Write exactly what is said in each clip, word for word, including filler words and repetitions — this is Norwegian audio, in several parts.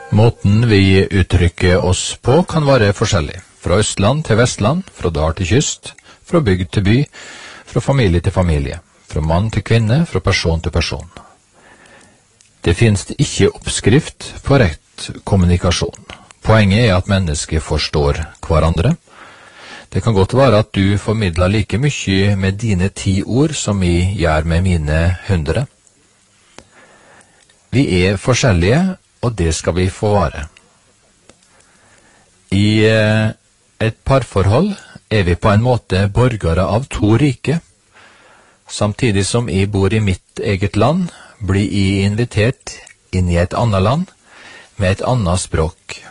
Måten vi uttrykker oss på kan være forskjellig. Fra Østland til Vestland, fra dal til kyst, fra bygd til by, fra familie til familie, fra mann til kvinne, fra person til person. Det finnes ikke oppskrift på rett kommunikasjon. Poenget er at mennesker forstår hverandre. Det kan godt være at du formidler like mye med dine ti ord som jeg gjør med mine hundre. Vi er forskjellige, og det skal vi få være. I eh, et parforhold er vi på en måte borgere av to rike. Samtidig som jeg bor i mitt eget land, blir jeg invitert inn i et annet land med et annet språk.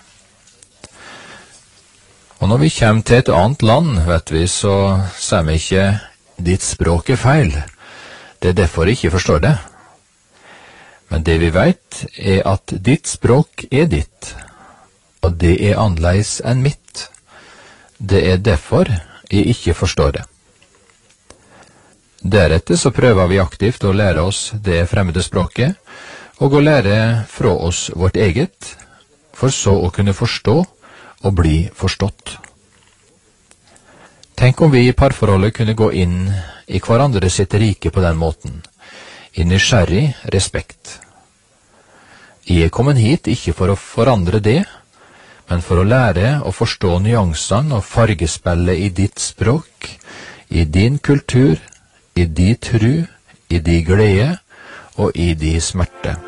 Og når vi kommer til et annet land, vet vi, så sier vi ikke «ditt språk er feil». Det er derfor jeg ikke forstår det. Men det vi vet er at ditt språk er ditt, og det er annerledes enn mitt. Det er derfor jeg ikke forstår det. Deretter så prøver vi aktivt å lære oss det fremmede språket, og å lære fra oss vårt eget, for så å kunne forstå og bli forstått. Tenk om vi i parforholdet kunne gå inn i hverandre sitt rike på den måten, i nysgjerrig respekt. Jeg er kommet hit ikke for å forandre det, men for å lære å forstå nyansene og fargespillet i ditt språk, i din kultur, i din tru, i din glede og i din smerte.